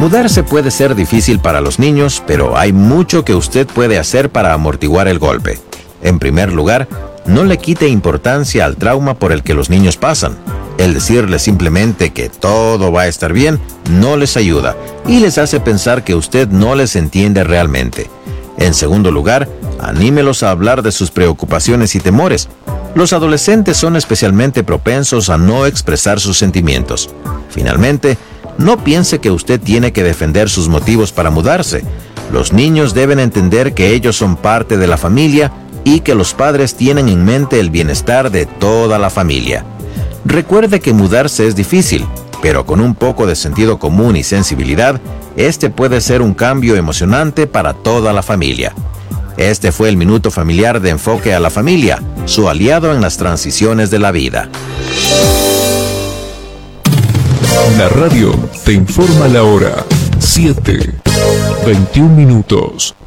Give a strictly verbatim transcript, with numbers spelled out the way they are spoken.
Mudarse puede ser difícil para los niños, pero hay mucho que usted puede hacer para amortiguar el golpe. En primer lugar, no le quite importancia al trauma por el que los niños pasan. El decirles simplemente que todo va a estar bien no les ayuda y les hace pensar que usted no les entiende realmente. En segundo lugar, anímelos a hablar de sus preocupaciones y temores. Los adolescentes son especialmente propensos a no expresar sus sentimientos. Finalmente, no piense que usted tiene que defender sus motivos para mudarse. Los niños deben entender que ellos son parte de la familia y que los padres tienen en mente el bienestar de toda la familia. Recuerde que mudarse es difícil, pero con un poco de sentido común y sensibilidad, este puede ser un cambio emocionante para toda la familia. Este fue el Minuto Familiar de Enfoque a la Familia, su aliado en las transiciones de la vida. La radio te informa la hora, siete, veintiún minutos.